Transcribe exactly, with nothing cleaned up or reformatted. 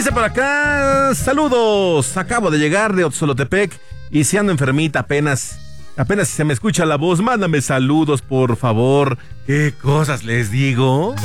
Dice por acá, saludos, acabo de llegar de Otzolotepec y si ando enfermita apenas, apenas se me escucha la voz, mándame saludos por favor. ¿Qué cosas les digo?